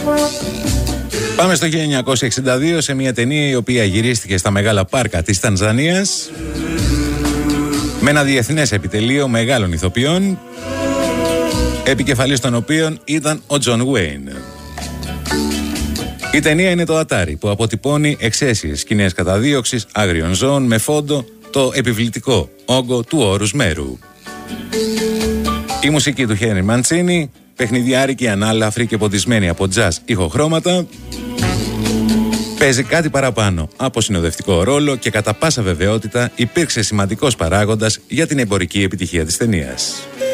Πάμε στο 1962 σε μια ταινία η οποία γυρίστηκε στα μεγάλα πάρκα της Τανζανίας με ένα διεθνές επιτελείο μεγάλων ηθοποιών, επικεφαλής των οποίων ήταν ο Τζον Γουέιν. Η ταινία είναι το Ατάρι, που αποτυπώνει εξαίσιες σκηνές καταδίωξης άγριων ζώων με φόντο το επιβλητικό όγκο του όρους μέρου. Η μουσική του Χένρι Μαντσίνι, παιχνιδιάρικη, ανάλαφρη και ποτισμένη από τζαζ ηχοχρώματα, παίζει κάτι παραπάνω από συνοδευτικό ρόλο και κατά πάσα βεβαιότητα υπήρξε σημαντικός παράγοντας για την εμπορική επιτυχία της ταινίας.